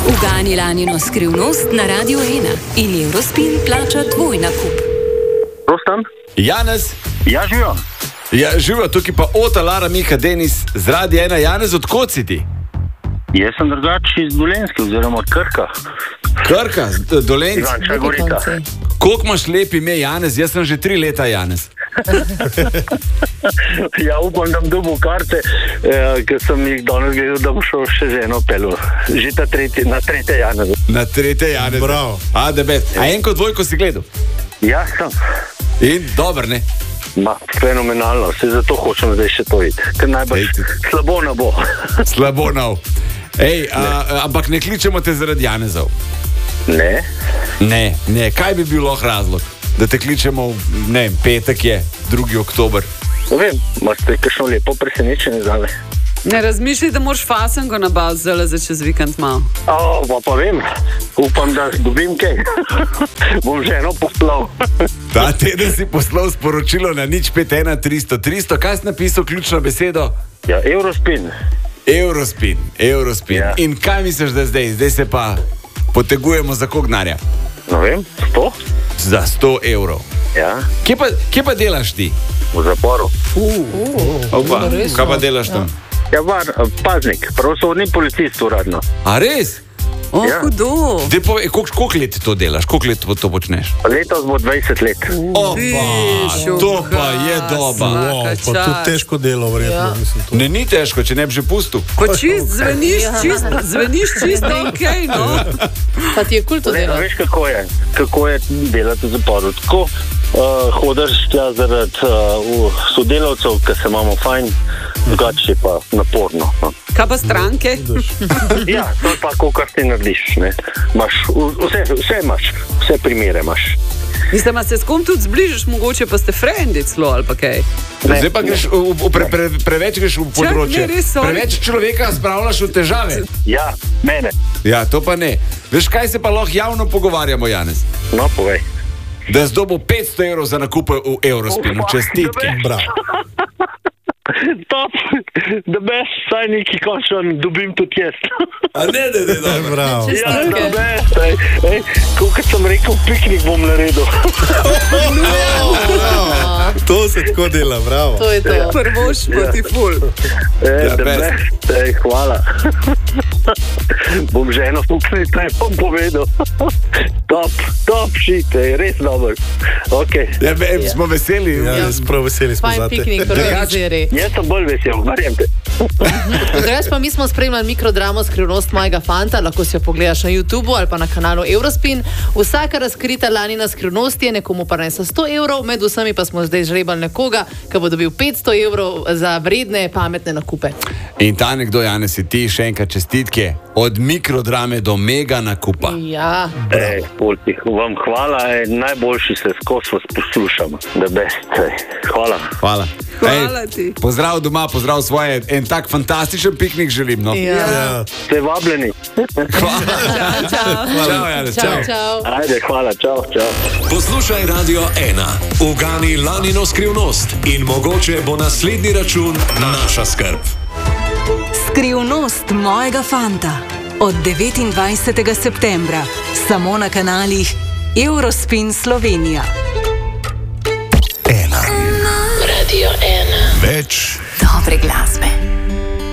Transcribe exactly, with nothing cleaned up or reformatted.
Ugani lanino skrivnost na Radio ena in Eurospin plača tvoj nakup. Rostam? Janez? Ja, živijo. Ja, živijo, tukaj pa Ota, Lara, Miha, Denis z Radia ena. Janez, od kod si ti? Jaz sem drugače iz Dolenjske, oziroma od Krka. Krka, Dolenjske. Ivanča Gorica. Koliko imaš lep ime, Janez? Jaz sem že tri leta Janez. Ja, upam, da bom dobil karte, eh, ker sem jih danes gledal, da bom šel še z eno pelo. Že ta tretji, na tretje Janez. Na tretje Janez. Bravo. A, da bet. A enko dvojko si gledal? Ja, sem. In dober, ne? Ma, fenomenalno, se zato hočem zdaj še to videti. Ker najbolj slabo ne bo. Slabo nav. Ej, a, a, ampak ne kličemo te zaradi Janezov. Ne? Ne, ne, kaj bi bil lahko razlog? Da te kličemo, ne vem, petek je, drugi oktober. Ne vem, imate kakšno lepo presenečenje zame. Ne razmišljaj, da moraš fasenko nabaviti zelo za čez vikend malo. O, pa pa vem, upam, da dobim kaj. Bom ženo poslal. Ta teden si poslal sporočilo na nič pet ena tristo tristo. Kaj si napisal ključno besedo? Ja, Eurospin. Eurospin, Eurospin. Ja. In kaj misliš, da zdaj? Zdaj se pa potegujemo za koliko denarja? Ne vem, sto? Za sto evrov. Ja, Kje pa, kje pa delaš ti? v zaporu. Opa, kaj pa delaš tam? Ja, var, paznik, pravosodni policist uradno. A res? O, Ja. hudo. Dej povej, koliko, koliko let to delaš? Koliko let to počneš? Letos bo dvajset let. Opa, Viš, to pa je uha, doba. Svaka Wow, pa čast. tudi težko delo, verjetno. Ja. Mislim, to. Ne, ni težko, če ne bi že pustil. Ko čist zveniš, čist, zveniš čisto ok, no. Pa ti je kul to Ne, delo. a veš, kako je, kako je delati v zaporu. Tako uh, hodiš tja zaradi uh, sodelavcev, ki se imamo fajn, drugače je pa naporno. No. Kaj pa stranke? Ja, to je pa, kar ti narediš. Ne. Maš, vse, vse imaš, vse primere imaš. Mislim, da se s kom tudi zbližiš, mogoče pa ste frendi celo ali pa kaj. Ne, Zdaj pa greš v, v, pre, pre, preveč greš v področje. ne, res, sorry. Preveč človeka spravljaš v težave. Ja, mene. Ja, to pa ne. Veš, kaj se pa lahko javno pogovarjamo, Janez? No, povej. Da je zdobil petsto evrov za nakupe v Eurospinu. Čestitke. Bravo. Top, da best, saj neki končno dobim tudi jaz. A ne, ne, ne, ne. Bravo. Ja, da best, ej, ej, kot sem rekel, piknik bom naredil. To se tako dela, bravo. To je to. Prvoš pa ti ful. E, Ja, da best. best, ej, hvala. Bom ženo poklical, to je bom povedal. Top, top shit, ej, res dober. Okay. Ja, be, smo veseli. Ja, res prav veseli smo Fajn za te. piknik, organiziraj. Jaz sem bolj vesel, verjamete. Drugač pa mi smo spremljali mikrodramo Skrivnost mojega fanta, lahko si jo pogledaš na YouTubu ali pa na kanalu Eurospin. Vsaka razkrita lanina skrivnost je nekomu prinesla sto evrov, med vsemi pa smo zdaj žrebali nekoga, ki bo dobil petsto evrov za vredne, pametne nakupe. In ta nekdo, Janez, si ti še enkrat čestitke. Od mikrodrame do mega nakupa. Ja, Ej, Polti, vam hvala, ej, najboljši se skozi vas poslušam. Da best, ej, hvala. Hvala. Hvala ti. Pozdrav doma, pozdrav svoje. En tak fantastičen piknik želim. No. ja. Ja. Ste vabljeni. Hvala. Čau, Janez, Čau, čau. čau. Ajde, hvala, čau, čau. Poslušaj Radio ena, ugani lanino skrivnost in mogoče bo naslednji račun naša skrb. Skrivnost mojega fanta od devetindvajsetega septembra samo na kanalih Eurospin Slovenija. Ena. Radio ena. Več Dobre glasbe.